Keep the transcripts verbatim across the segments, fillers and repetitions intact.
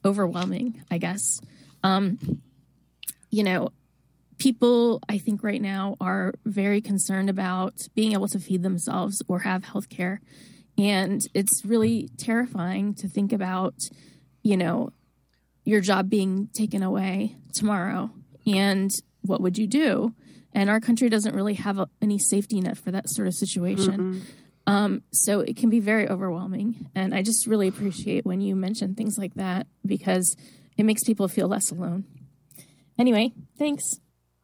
overwhelming, I guess. Um, you know, people, I think right now are very concerned about being able to feed themselves or have health care. And it's really terrifying to think about, you know, your job being taken away tomorrow. And what would you do? And our country doesn't really have a, any safety net for that sort of situation. Mm-hmm. Um, so it can be very overwhelming. And I just really appreciate when you mention things like that because it makes people feel less alone. Anyway, thanks.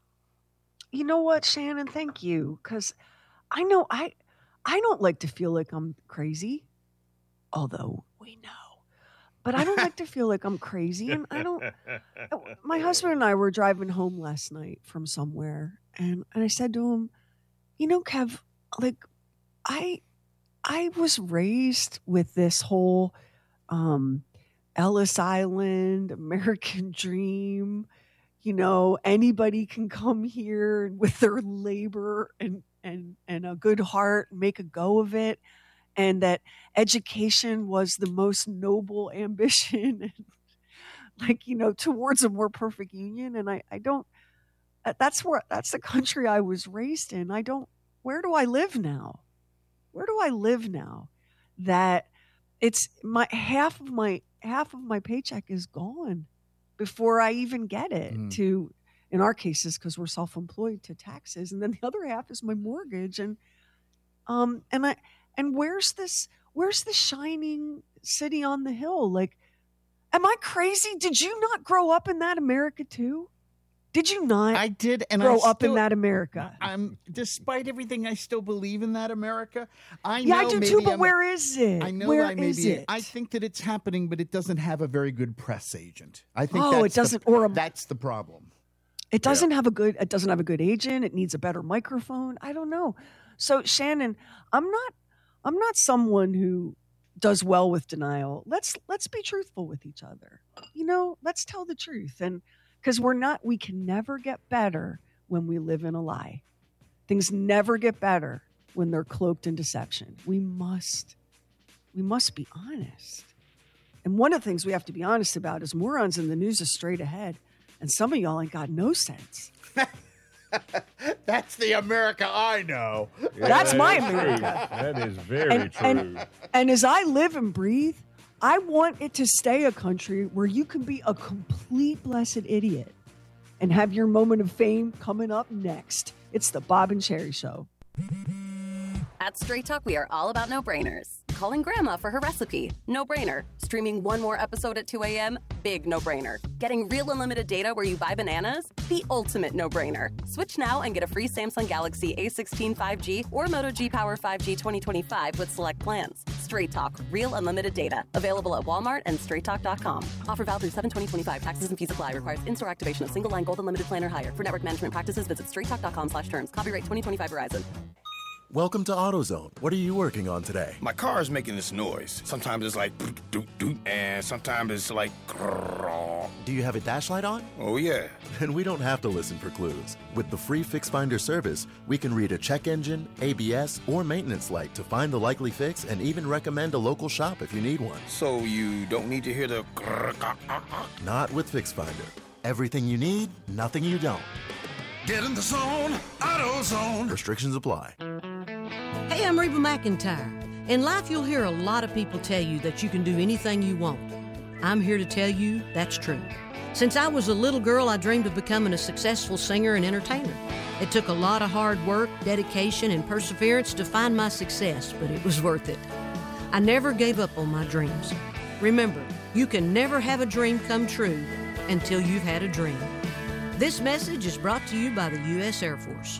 You know what, Shannon? Thank you. Because I know I, I don't like to feel like I'm crazy, although we know. But I don't like to feel like I'm crazy. And I don't, my husband and I were driving home last night from somewhere. And, and I said to him, you know, Kev, like I, I was raised with this whole um, Ellis Island, American dream, you know, anybody can come here with their labor and, and, and a good heart, make a go of it. And that education was the most noble ambition, like, you know, towards a more perfect union. And I, I don't, that's where, that's the country I was raised in. I don't, where do I live now? Where do I live now that it's my, half of my, half of my paycheck is gone before I even get it mm. to, in our cases, because we're self-employed, to taxes. And then the other half is my mortgage. And, um, and I, And where's this, where's the shining city on the hill? Like, am I crazy? Did you not grow up in that America too? Did you not I did, and grow I up still, in that America? I'm, despite everything, I still believe in that America. I yeah, know I do maybe too, but I'm, where is it? I know where I maybe, is it? I think that it's happening, but it doesn't have a very good press agent. I think oh, that's it doesn't, the, or a, that's the problem. It doesn't yeah. have a good, it doesn't have a good agent. It needs a better microphone. I don't know. So Shannon, I'm not, I'm not someone who does well with denial. Let's let's be truthful with each other. You know, let's tell the truth. And because we're not, we can never get better when we live in a lie. Things never get better when they're cloaked in deception. We must, we must be honest. And one of the things we have to be honest about is morons in the news are straight ahead. And some of y'all ain't got no sense. That's the America I know. Yeah, That's that my is America. True. That is very and, true. And, and as I live and breathe, I want it to stay a country where you can be a complete blessed idiot and have your moment of fame coming up next. It's the Bob and Cherry Show. At Straight Talk, we are all about no-brainers. Calling Grandma for her recipe, no-brainer. Streaming one more episode at two a.m., big no-brainer. Getting real unlimited data where you buy bananas, the ultimate no-brainer. Switch now and get a free Samsung Galaxy A sixteen five G or Moto G Power five G twenty twenty-five with select plans. Straight Talk, real unlimited data. Available at Walmart and straight talk dot com. Offer valid through seven twenty twenty-five. Taxes and fees apply. Requires in-store activation of single line gold unlimited plan or higher. For network management practices, visit straight talk dot com slash terms. Copyright twenty twenty-five Verizon. Welcome to AutoZone. What are you working on today? My car is making this noise. Sometimes it's like doot doot, and sometimes it's like. Do you have a dash light on? Oh yeah. Then we don't have to listen for clues. With the free Fix Finder service, we can read a check engine, A B S, or maintenance light to find the likely fix and even recommend a local shop if you need one. So you don't need to hear the. Not with Fix Finder. Everything you need, nothing you don't. Get in the zone, AutoZone. Restrictions apply. Hey, I'm Reba McEntire. In life, you'll hear a lot of people tell you that you can do anything you want. I'm here to tell you that's true. Since I was a little girl, I dreamed of becoming a successful singer and entertainer. It took a lot of hard work, dedication, and perseverance to find my success, but it was worth it. I never gave up on my dreams. Remember, you can never have a dream come true until you've had a dream. This message is brought to you by the U S Air Force.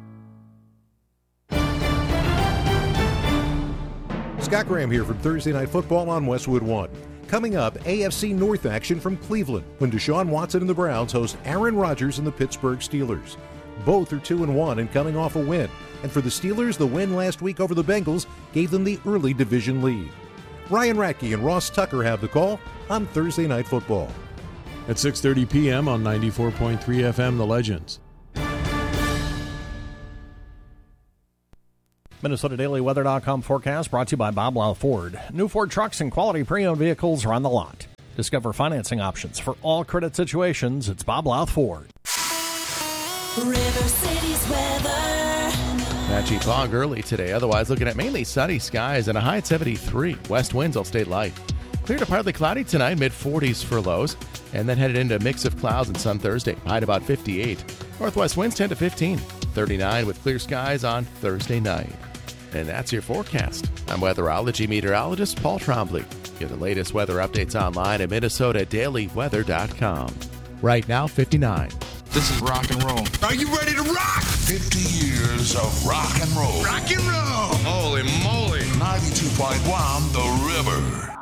Scott Graham here from Thursday Night Football on Westwood One. Coming up, A F C North action from Cleveland when Deshaun Watson and the Browns host Aaron Rodgers and the Pittsburgh Steelers. Both are two and one and coming off a win. And for the Steelers, the win last week over the Bengals gave them the early division lead. Ryan Radke and Ross Tucker have the call on Thursday Night Football. At six thirty p.m. on ninety-four point three F M, The Legends. Minnesota Daily Weather dot com forecast brought to you by Bob Lau Ford. New Ford trucks and quality pre-owned vehicles are on the lot. Discover financing options for all credit situations. It's Bob Louth Ford. River City's weather. Patchy fog early today. Otherwise, looking at mainly sunny skies and a high at seventy-three. West winds will stay light. Clear to partly cloudy tonight, mid forties for lows. And then headed into a mix of clouds and sun Thursday. High at about fifty-eight. Northwest winds ten to fifteen. thirty-nine with clear skies on Thursday night. And that's your forecast. I'm weatherology meteorologist Paul Trombley. Get the latest weather updates online at Minnesota Daily Weather dot com. Right now, fifty-nine. This is rock and roll. Are you ready to rock? fifty years of rock and roll. Rock and roll. Holy moly. ninety-two point one The River.